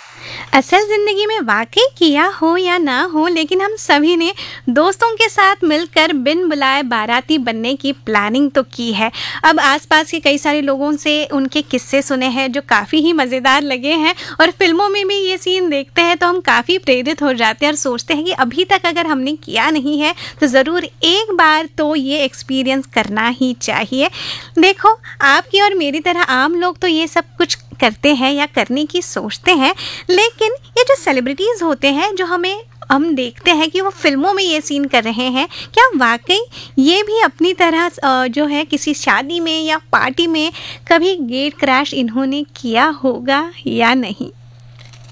असल ज़िंदगी में वाक़ई किया हो या ना हो, लेकिन हम सभी ने दोस्तों के साथ मिलकर बिन बुलाए बाराती बनने की प्लानिंग तो की है। अब आस-पास के कई सारे लोगों से उनके किस्से सुने हैं जो काफ़ी ही मज़ेदार लगे हैं, और फ़िल्मों में भी ये सीन देखते हैं तो हम काफ़ी प्रेरित हो जाते हैं और सोचते हैं कि अभी तक अगर हमने किया नहीं है तो ज़रूर एक बार तो ये एक्सपीरियंस करना ही चाहिए। देखो, आपकी और मेरी तरह आम लोग तो ये सब कुछ करते हैं या करने की सोचते हैं, लेकिन ये जो सेलिब्रिटीज़ होते हैं जो हम देखते हैं कि वो फ़िल्मों में ये सीन कर रहे हैं, क्या वाक़ई ये भी अपनी तरह जो है किसी शादी में या पार्टी में कभी गेट क्रैश इन्होंने किया होगा या नहीं?